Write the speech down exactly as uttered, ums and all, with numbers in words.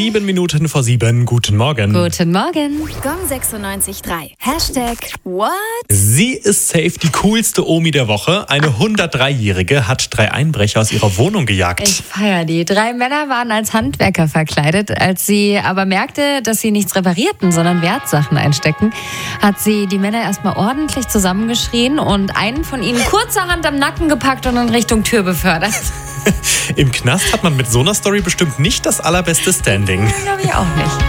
Sieben Minuten vor sieben. Guten Morgen. Guten Morgen. Gong sechsundneunzig Komma drei. Hashtag What? Sie ist safe die coolste Omi der Woche. Eine hundertdreijährige hat drei Einbrecher aus ihrer Wohnung gejagt. Ich feier die. Drei Männer waren als Handwerker verkleidet. Als sie aber merkte, dass sie nichts reparierten, sondern Wertsachen einstecken, hat sie die Männer erstmal ordentlich zusammengeschrien und einen von ihnen kurzerhand am Nacken gepackt und in Richtung Tür befördert. Im Knast hat man mit so einer Story bestimmt nicht das allerbeste Standing. Glaube ich auch nicht.